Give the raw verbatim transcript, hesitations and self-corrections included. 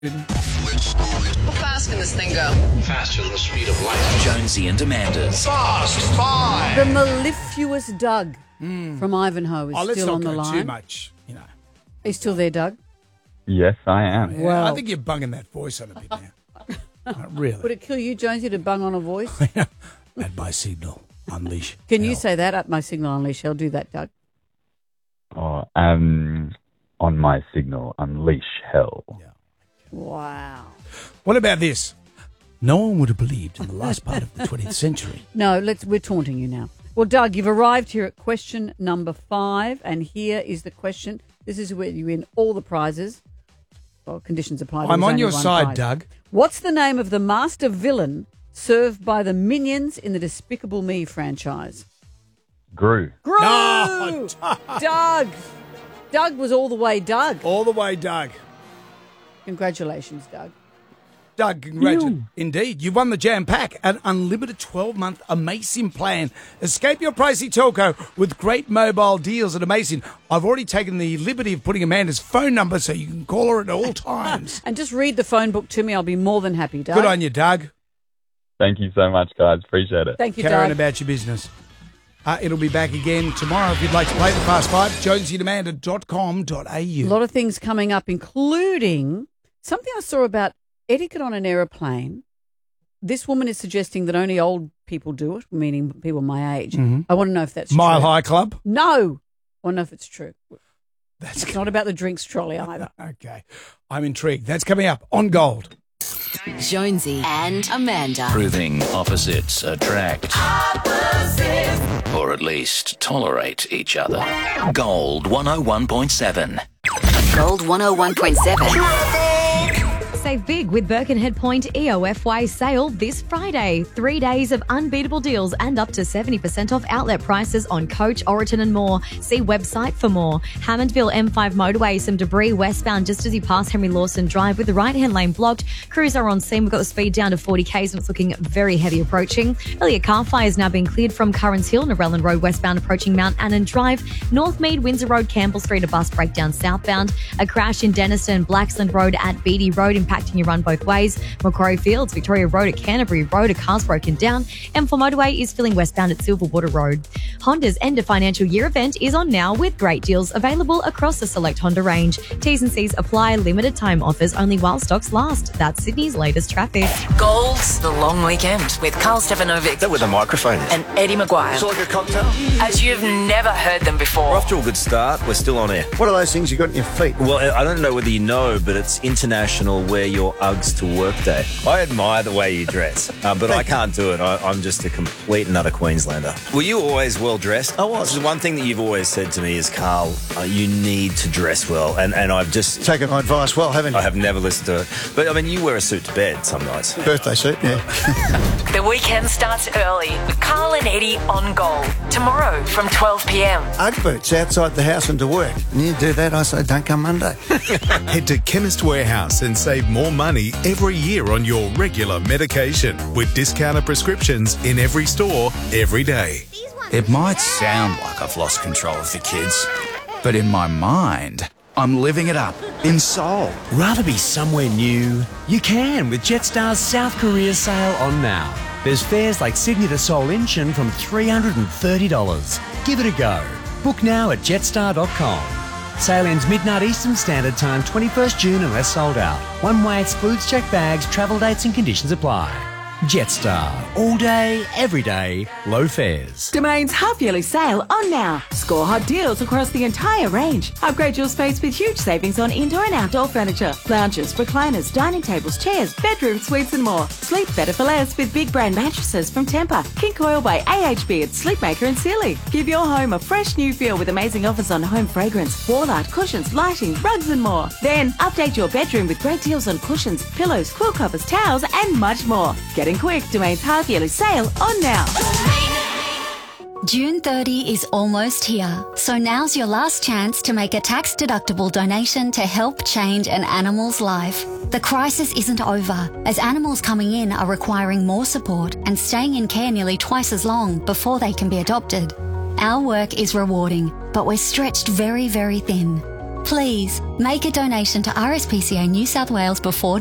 How fast can this thing go? Faster than the speed of light. Jonesy and Amanda's. Fast Five. The mellifluous Doug from Ivanhoe is Oh, let's still not on the go line. too much, you know. Are you still there, Doug? Yes, I am. Yeah, Well- I think you're bunging that voice on a bit now. Not really. Would it kill you, Jonesy, to bung on a voice? At my signal, unleash. Can you hell. say that at my signal unleash? I'll do that, Doug. Oh, um, on my signal, unleash hell. Wow. What about this? No one would have believed in the last part of the twentieth century. No, let's. We're taunting you now. Well, Doug, you've arrived here at question number five, and here is the question. This is where you win all the prizes. Well, conditions apply. There I'm is on only your one side, prize. Doug. What's the name of the master villain served by the minions in the Despicable Me franchise? Gru. Gru! No, Doug! Doug was all the way Doug. all the way, Doug. Congratulations, Doug. Doug, congratulations. Indeed, you've won the Jam Pack, an unlimited twelve-month Amazing plan. Escape your pricey telco with great mobile deals at Amazing. I've already taken the liberty of putting Amanda's phone number so you can call her at all times. And just read the phone book to me. I'll be more than happy, Doug. Good on you, Doug. Thank you so much, guys. Appreciate it. Thank you, Carrying Doug. about your business. Uh, it'll be back again tomorrow if you'd like to play the Fast Five. jonesy and amanda dot com dot a u. A lot of things coming up, including something I saw about etiquette on an aeroplane. This woman is suggesting that only old people do it, meaning people my age. Mhm. I want to know if that's Mile true. High Club. No. I want to know if it's true. That's It's not about the drinks trolley either. okay. I'm intrigued. That's coming up on Gold. Jonesy and Amanda. Proving opposites attract. Or at least tolerate each other. Gold one oh one point seven. Gold one oh one point seven. Save big with Birkenhead Point E O F Y sale this Friday. Three days of unbeatable deals and up to seventy percent off outlet prices on Coach, Oriton and more. See website for more. Hammondville M five motorway, some debris westbound just as you pass Henry Lawson Drive with the right-hand lane blocked. Crews are on scene. We've got the speed down to forty kays and it's looking very heavy approaching. Elliot car fire is now being cleared from Currans Hill, Narellan Road westbound approaching Mount Annan Drive. Northmead, Windsor Road, Campbell Street, a bus breakdown southbound. A crash in Denniston, Blacksland Road at Beatty Road impacting your run both ways. Macquarie Fields, Victoria Road at Canterbury Road, a car's broken down. M four motorway is filling westbound at Silverwater Road. Honda's end of financial year event is on now with great deals available across the select Honda range. T's and C's apply. Limited time offers only while stocks last. That's Sydney's latest traffic. Gold's The Long Weekend with Carl Stefanovic That with a microphone. and Eddie Maguire. It's like a cocktail. As you've never heard them We're before. off to a good start. We're still on air. What are those things you got in your feet? Well, I don't know whether you know, but it's International Wear Your Uggs to Work Day. I admire the way you dress, uh, but I can't do it. I, I'm just a complete and utter Queenslander. Were you always well dressed? I was. The one thing that you've always said to me is, Carl, uh, you need to dress well, and, and I've just... Taken my advice well, haven't you? I have never listened to it. But, I mean, you wear a suit to bed some nights. Birthday suit, yeah. The weekend starts early with Carl and Eddie on Gold. Tomorrow from twelve p.m. Ugg boots outside the house and to work. And you do that, I say, don't come Monday. Head to Chemist Warehouse and save more money every year on your regular medication with discounted prescriptions in every store, every day. It might sound like I've lost control of the kids, but in my mind, I'm living it up in Seoul. Rather be somewhere new? You can with Jetstar's South Korea sale on now. There's fares like Sydney to Seoul Incheon from three hundred thirty dollars. Give it a go. Book now at jetstar dot com. Sale ends midnight Eastern Standard Time, twenty-first June unless sold out. One way excludes checked bags, travel dates and conditions apply. Jetstar. All day, every day, low fares. Domain's half-yearly sale on now. Score hot deals across the entire range. Upgrade your space with huge savings on indoor and outdoor furniture, lounges, recliners, dining tables, chairs, bedroom suites and more. Sleep better for less with big brand mattresses from Tempur, King Coil by A H B and Sleepmaker and Sealy. Give your home a fresh new feel with amazing offers on home fragrance, wall art, cushions, lighting, rugs and more. Then update your bedroom with great deals on cushions, pillows, quilt covers, towels and much more. Get quick, Domain's half-yearly sale on now. June thirtieth is almost here, so now's your last chance to make a tax-deductible donation to help change an animal's life. The crisis isn't over, as animals coming in are requiring more support and staying in care nearly twice as long before they can be adopted. Our work is rewarding, but we're stretched very, very thin. Please make a donation to R S P C A New South Wales before